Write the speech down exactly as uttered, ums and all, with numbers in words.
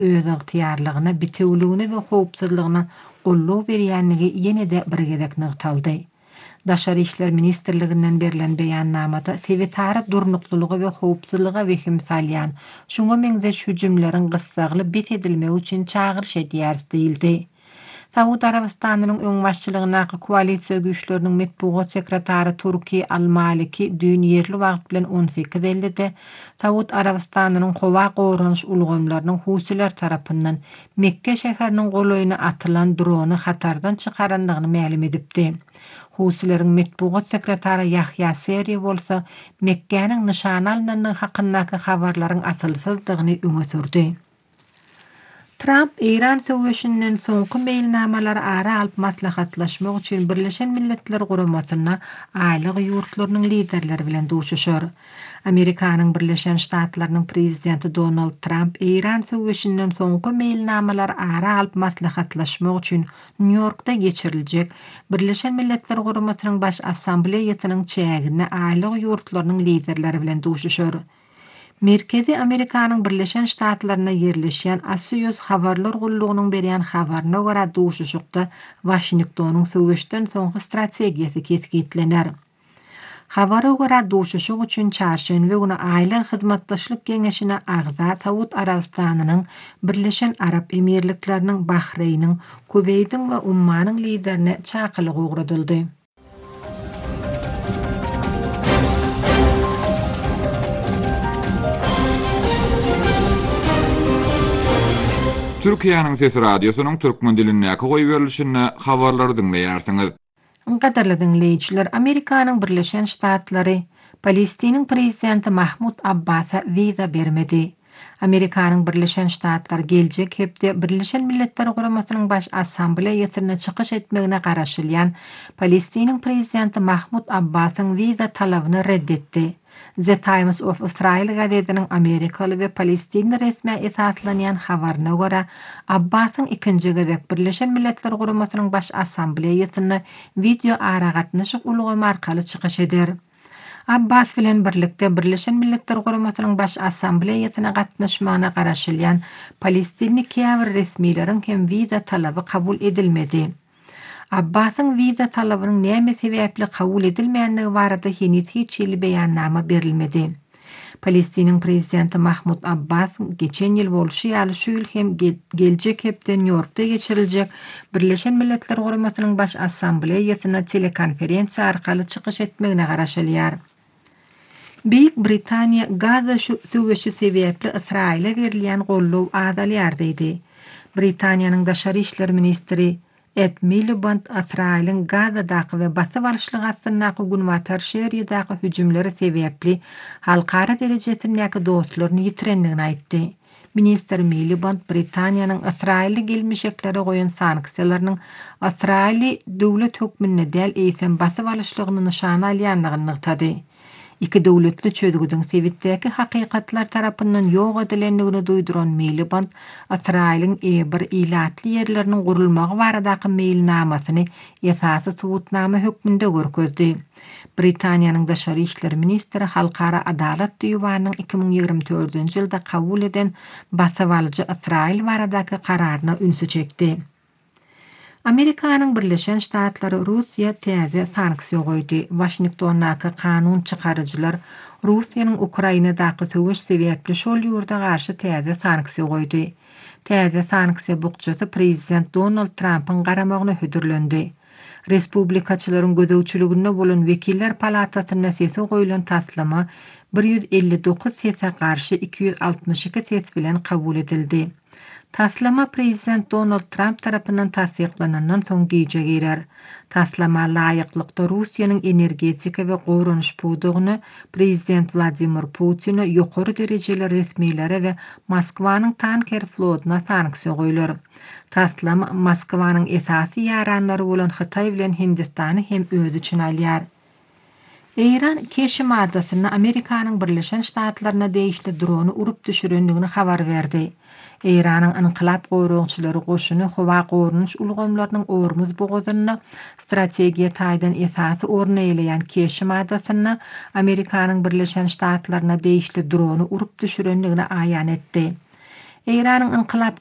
öz ıhtiyarlygyna, bitewligine we howpsuzlygyna gollaw berýänligi ýene de birgedek nygtaldy. Daşary işler ministrliginden berilen beýannamada Swetara durnuklylygy we howpsuzlyga wehim salýan, şoňa meňzeş hüjümleriň gysgaly bit edilmegi üçin çagyryş edýär diýildi. Saud Arabistanynyň öň başçylygynaky koalisiýa güýçleriniň metbuat sekretary Turki Al-Maliki dün ýerli wagt bilen on sekiz ellide Saud Arabistanynyň Howa goranyş ulgamlarynyň Husiler tarapyndan Mekke şäheriniň golaýyna atylan drony hatardan çykarandygyny ma'lum edipdi. Husileriň metbuat sekretary Yahya Seri bolsa Mekke'niň nişan alynanyny hakyndaky habarlaryň asylsızdygyny öňe sürdi. Trump İran söwüşinden soňky meýilnamalary ara alyp maslahatlaşmak üçin Birleşen Milletler Guramasyna aýlyk ýurtlarynyň liderleri bilen duşuşar. Amerikanyň Birleşen Ştatlarynyň prezidenti Donald Trump İran söwüşinden soňky meýilnamalary ara alyp maslahatlaşmak üçin New Yorkda geçiriljek Birleşen Milletler Guramasynyň baş assambleýasynyň çägine aýlyk ýurtlarynyň liderleri bilen duşuşar. Merkezi Amerikanyň Birleşen Ştatlaryna ýerleşýän Axios habarlar gullugynyň berýän habaryna görä duşuşykda Washingtonyň söwüşden soňky strategiýasy ketgitlener. Habara görä duşuşyk üçin çarşenbe güni aýly hyzmatdaşlyk geňeşine agza Saud Arabistanynyň, Birleşen Arap Emirlikleriniň, Bahreýniň, Kuweytiň we Ummanyň liderine çakylyk ugradyldy. Türkiýanyň Sesi Radiosynyň türkmen dilindäki goý berilişine habarlary dinleýärsiňiz. Gadarly dinleýijiler, Amerikanyň Birleşen Ştatlary Palestiniň prezidenti Mahmud Abbasa wiza bermedi. Amerikanyň Birleşen Ştatlary geljek hepde Birleşen Milletler Guramasynyň baş assambleýasyna çykyş etmegine garaşylýan Palestiniň prezidenti Mahmud Abbasyň wiza talabyny reddetdi. The Times of Israel gazetiniň Amerikaly we Palestin resmi esaslanýan habaryna görä, Abbasyň ikinji gezek Birleşen Milletler Guramasynyň baş assambleýasyna video ara gatnaşyk ulgamy arkaly çykyş eder. Abbas bilen birlikde Birleşen Milletler Guramasynyň baş assambleýasyna gatnaşmagyna garaşylýan Palestinlik ýa-bir resmiýetiň hem wiza talaby kabul edilmedi. Abbasyň wiza talabynyň näme sebäpli kabul edilmeýändigi barada henüz hiç ýyly beýannama berilmedi. Palestiniň prezidenti Mahmud Abbas geçen ýyl bolşy ýaly şu ýyl hem geljek hepde New Yorkda geçiriljek Birleşen Milletler Guramasynyň baş assambleýasyna telekonferensiýa arkaly çykyş etmegine garaşylýar. Büyük Britaniýa Gaza söwüşi sebäpli Israile berilýän gollaw adalýar diýdi. Britaniýanyň daşary işler ministri Ed Miliband Israilin Gazadaky we Batı barşlygatynaky günwatar şeýerdaky hüjümleri sebäpli halkara derejesindäki dostlaryny ýitirendigini aýtdy. Minister Miliband Britaniýanyň Israilli gelmişekleri goýan sanksiýalarynyň Israili döwlet hökmüne däl eýsen Batı barşlygyny nişan alýanlygyny ňytady. İki döwletli çözgüdüň sebitdäki hakykatlar tarapyndan ýok edilendigini duýduran Miliband, Israiliň ebir ilatly ýerleriniň gurulmagy baradaky meýilnamasyny esasy subutnama hökmünde görkezdi. Britaniýanyň daşary işler ministri Halkara Adalet Diýwanynyň iki ming ýigirme dördünji ýylda kabul eden basawalyjy Israil baradaky kararyna ünsü çekdi. Amerikanyň Birleşen Ştatlary Russiýa täze sanksiýa goýdy. Washingtondaky kanun çykaryjylar Russiýanyň Ukrainadaky söwüş sebäpli şol ýurda garşy täze sanksiýa goýdy. Täze sanksiýa bukjasy prezident Donald Trump'yň garamagyna hödürlendi. Respublikaçylaryň gödäwçiliginde bolan Wekiller Palatasyna sesi goýulan taslama bir ýüz elli dokuz sese garşy iki ýüz altmış iki ses bilen kabul edildi. Taslama prezident Donald Trump tarapyndan tasdiklanandan soň güýje girer. Taslama laýyklykda Russiýanyň energetika we goranyş pudugyny prezident Vladimir Putin'e ýokary derejeli resmiýlere we Moskwanyň tanker flotyna sanksiýa goýular. Taslama Moskwanyň esasy ýaranlary bolan Hytaý bilen Hindistany hem öz üçin alýar. İran keşim adasyna Amerikanyň Birleşen Ştatlaryna değişli dronu urup düşürendigini habar berdi. İran'ın inqilab goýragçylary goşuny Howa goranyş ulgamlarynyň Ormuz bogazyna strategiýa taýdan esasy orna eleýän keşim adasyna Amerikanyň Birleşen Ştatlaryna değişli dronu urup düşürendigini aýan etdi. Eýranyň inkylap